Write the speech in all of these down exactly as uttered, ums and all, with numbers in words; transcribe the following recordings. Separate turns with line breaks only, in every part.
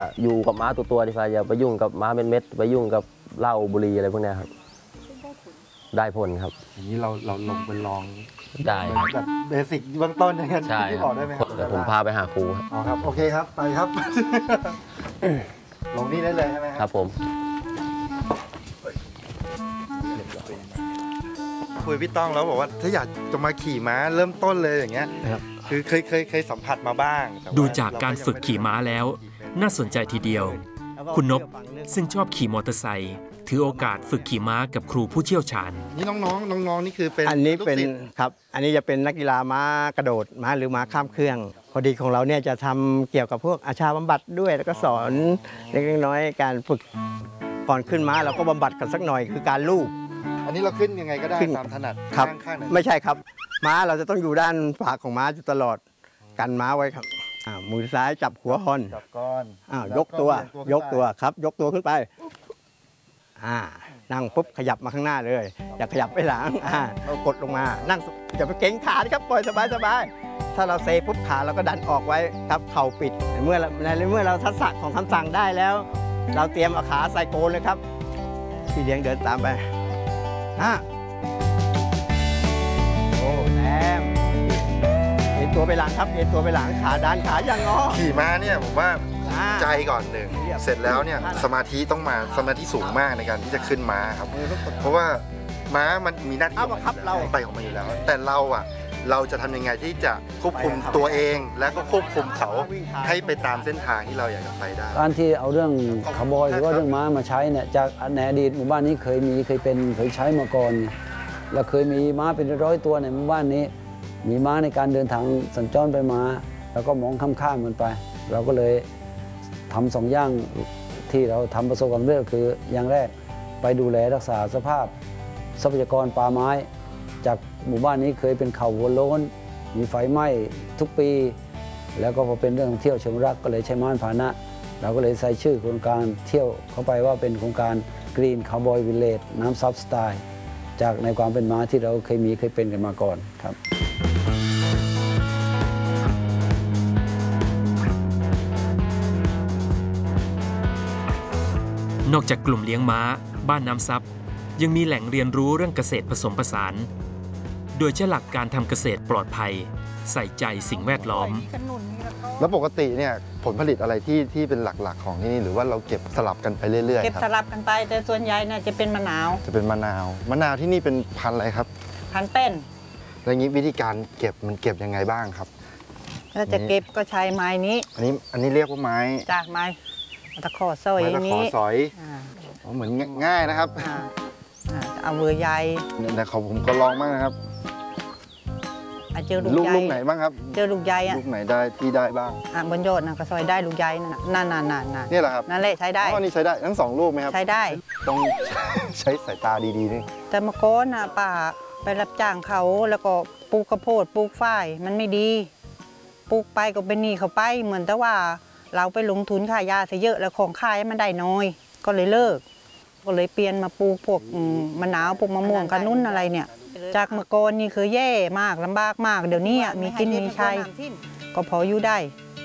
อยู่กับม้าตัวตัวดีกว่าอย่าไปยุ่งกับม้าเป็นเม็ดไปยุ่งกับเหล้าบุหรี่อะไรพวกนี้ครับได้ผลครับ
อย่างนี้เราเราลงเป็นลอง
ได้
แบบเบสิกเบื้องต้นอย่างนั้นที่บอกได้ไหมครับ
ผมพาไปหาครูครับ
อ๋อครับโอเคครับไปครับลงนี่ได้เลยใช่ไหม
ครับผม
คุยพี่ต้องแล้วบอกว่าถ้าอยากจะมาขี่ม้าเริ่มต้นเลยอย่างเงี้ยคือเคยเคยเคยสัมผัสมาบ้าง
ดูจากการฝึกขี่ม้าแล้วน่าสนใจทีเดียวคุณนพซึ่งชอบขี่มอเตอร์ไซค์ถือโอกาสฝึกขี่ม้ากับครูผู้เชี่ยวชาญ
นี่น้องๆน้องๆนี่คือเป็น
อันนี้เป็นครับอันนี้จะเป็นนักกีฬาม้ากระโดดม้าหรือม้าข้ามเครื่องพอดีของเราเนี่ยจะทำเกี่ยวกับพวกอาชาบำบัดด้วยแล้วก็สอนเล็กน้อยการฝึกก่อนขึ้นม้าเราก็บำบัดกันสักหน่อยคือการลูบ
อันนี้เราขึ้นยังไงก็ได้ตามถนัด
ครับไม่ใช่ครับม้าเราจะต้องอยู่ด้านฝาของม้าอยู่ตลอดกันม้าไว้ครับมือซ้ายจับหัวฮอน
จับก้อน
ยกตัวยกตัวครับยกตัวขึ้นไปนั่งปุ๊บขยับมาข้างหน้าเลยอย่าขยับไปหลังเรากดลงมานั่งอย่าไปเก่งขาครับปล่อยสบายสบายถ้าเราเซปุ๊บขาเราก็ดันออกไว้ครับเข่าปิดเมื่อในเมื่อเราทักษะของคำสั่งได้แล้วเราเตรียมเอาขาใส่โกนเลยครับพี่เลี้ยงเดินตามไปฮะโอ้แต้มเอ็นตัวไปหลังครับเอ็นตัวไปหลังขาดันขาอย่างงอ
ขี่ม้าเนี่ยผมว่าใจก่อนหนึ่งเสร็จแล้วเนี่ยสมาธิต้องมาสมาธิสูงมากในการที่จะขึ้นม้าครับเพราะว่าม้ามันมีหน้าที่ไปของมันอยู่แล้วแต่เราอ่ะเราจะทำยังไงที่จะควบคุมตัวเองและก็ควบคุมเขาให้ไปตามเส้นทางที่เราอยากจะไปได้
การที่เอาเรื่องคาร์บอยหรือว่าเรื่องม้ามาใช้เนี่ยจากในอดีตหมู่บ้านนี้เคยมีเคยเป็นเคยใช้มาก่อนเราเคยมีม้าเป็นร้อยตัวในหมู่บ้านนี้มีม้าในการเดินทางสัญจรไปมาแล้วก็มองข้ามๆมันไปเราก็เลยทำสองอย่างที่เราทำประสบความสำเร็จคืออย่างแรกไปดูแลรักษาสภาพทรัพยากรป่าไม้จากหมู่บ้านนี้เคยเป็นเขาหัวโล้นมีไฟไหม้ทุกปีแล้วก็พอเป็นเรื่องเที่ยวเชิงรักก็เลยใช้ม้าพาหนะเราก็เลยใส่ชื่อโครงการเที่ยวเข้าไปว่าเป็นโครงการ Green Cowboy Village น้ำซับสไตล์จากในความเป็นม้าที่เราเคยมีเคยเป็นกันมาก่อนครับ
นอกจากกลุ่มเลี้ยงม้าบ้านน้ำซับยังมีแหล่งเรียนรู้เรื่องเกษตรผสมผสานโดยใช้หลักการทำเกษตรปลอดภัยใส่ใจสิ่งแวดล้อม
แล้วปกติเนี่ยผลผลิตอะไรที่ที่เป็นหลักๆของที่นี่หรือว่าเราเก็บสลับกันไปเรื่อยๆ
เก็บสลับกันไปแต่ส่วนใหญ่น่ะจะเป็นมะนาว
จะเป็นมะนาวมะนาวที่นี่เป็นพันธุ์อะไรครับ
พันธุ์เต้น
แล้วงี้วิธีการเก็บมันเก็บยังไงบ้างครับ
ถ้าจะเก็บก็ใช้ไม้นี้
อันนี้อันนี้เรียกว่าไม้
จากไม้ตะขอซอย
นี้ไม้ตะขอซอยอ๋อเหมือนง่ายนะครับ
เอามือใหญ่
แต่เขาผมก็ลองมากนะครับ
เจอลูก
ลูกลูกไหนบ้างครับ
เจอลูกใหญ่อะ
ลูกไหนได้ที่ได้บ้าง
อ่ะบนยอดนะก็ซอยได้ลูกใหญ่นั่นน่ะนั่นน่ะ
นี่แหละครับ
นั่นแหละใช้ได้
อ๋อนี่ใช้ได้ทั้งสองลูกไหมครับ
ใช้ได้
ต้องใช้สายตาดีๆนี่
แต่เมื่อก่อนน่ะป้าไปรับจ้างเขาแล้วก็ปลูกข้าวโพดปลูกฝ้ายมันไม่ดีปลูกไปก็เป็นหนี้เขาไปเหมือนแต่ว่าเราไปลงทุนค่ายาซะเยอะแล้วของขายมันได้น้อยก็เลยเลิกก็เลยเปลี่ยนมาปลูกพวกมะนาวปลูกมะม่วงกระนุนอะไรเนี่ยจากเมื่อก่อนนี่คือแย่มากลำบากมากเดี๋ยวนี้มีกินมีใช้ก็พออยู่ได้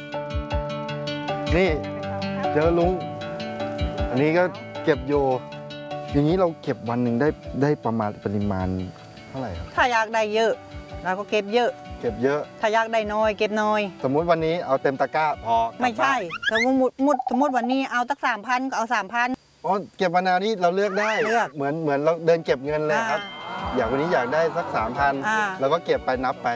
นี่เจอลุงอันนี้ก็เก็บโยอย่างนี้เราเก็บวันหนึ่งได้ได้ประมาณปริมาณเท่าไหร่ครับ
ถ้าอยากได้เยอะเราก็เก็บเยอะ
เก็บเยอะ
ถ้าอยากได้น้อยเก็บน้อย
สมมุติวันนี้เอาเต็มตะกร้าพอ
ไม่ใช่สมมติมุดสมมติวันนี้เอาตั้งสามพันก็เอาสามพัน
อ๋อเก็บมะนาวนี่เราเลือกได้เลือกเหมือนเหมือนเราเดินเก็บเงินเลยครับอยากวันนี้อยากได้สักสามพันเราก็เก็บไปนับไป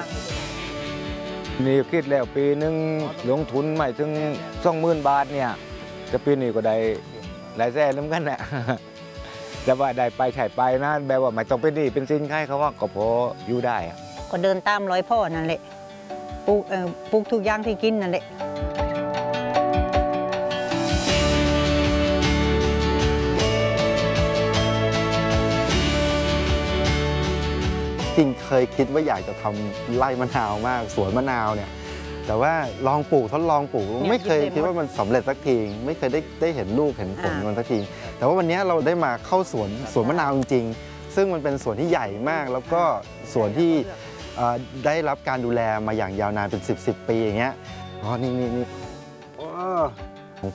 นี่คิดแล้วปีนึงลงทุนใหม่ถึงสองหมื่นบาทเนี่ยจะปีนี้ก็ได้หลายแสนเหมือนกันแหละแต่ว่าได้ไปถ่ายไปนะแบบว่าไม่ต้องเป็นหนี้เป็นสินใครเขาว่าก็พออยู่ได้
ก็เดินตามรอยพ่อนั่นแหละปลูกปลูกทุกอย่างที่กินนั่นแหละ
จริงเคยคิดว่าอยากจะทำไร่มะนาวมากสวนมะนาวเนี่ยแต่ว่าลองปลูกทดลองปลูกไม่เคยคิดว่ามันสำเร็จสักทีไม่เคยได้ได้เห็นลูกเห็นผลมันสักทีแต่ว่าวันนี้เราได้มาเข้าสวนสวนมะนาวจริงๆซึ่งมันเป็นสวนที่ใหญ่มากแล้วก็สวนที่ได้รับการดูแลมาอย่างยาวนานเป็นสิบสิบปีอย่างเงี้ยอ๋อนี่นี่นี่